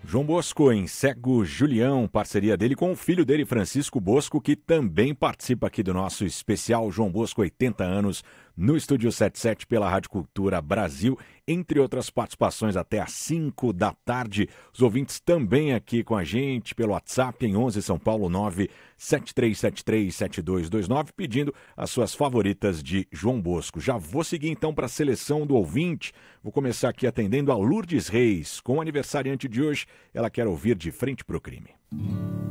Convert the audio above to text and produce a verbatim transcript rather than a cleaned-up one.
João Bosco em Cego Julião, parceria dele com o filho dele, Francisco Bosco, que também participa aqui do nosso especial João Bosco oitenta anos no Estúdio setenta e sete pela Rádio Cultura Brasil, entre outras participações até às cinco da tarde. Os ouvintes também aqui com a gente pelo WhatsApp em onze São Paulo nove sete três sete três sete dois dois nove, pedindo as suas favoritas de João Bosco. Já vou seguir então para a seleção do ouvinte. Vou começar aqui atendendo a Lourdes Reis, com o aniversariante de hoje. Ela quer ouvir De Frente pro Crime.